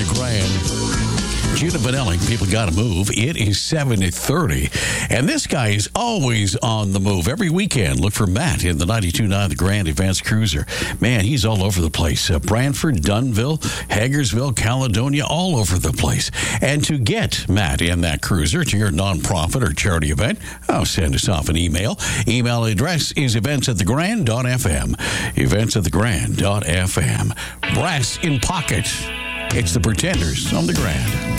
Grand. Gina Vanelli, people got to move. It is 7:30. And this guy is always on the move. Every weekend, look for Matt in the 92.9 The Grand Advanced Cruiser. Man, he's all over the place. Brantford, Dunnville, Hagersville, Caledonia, all over the place. And to get Matt in that cruiser to your nonprofit or charity event, send us off an email. Email address is events@thegrand.fm. Events@thegrand.fm. Brass in Pocket. It's the Pretenders on the Grand.